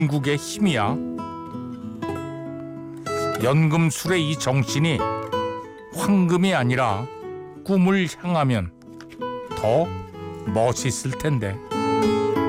한국의 힘이야. 연금술의 이 정신이 황금이 아니라 꿈을 향하면 더 멋있을 텐데.